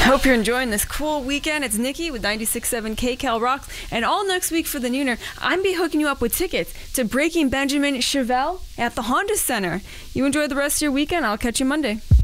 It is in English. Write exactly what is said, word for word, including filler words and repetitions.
hope you're enjoying this cool weekend. It's Nikki with ninety-six point seven K Cal Rocks. And all next week for the Nooner, I'm be hooking you up with tickets to Breaking Benjamin Chevelle at the Honda Center. You enjoy the rest of your weekend. I'll catch you Monday.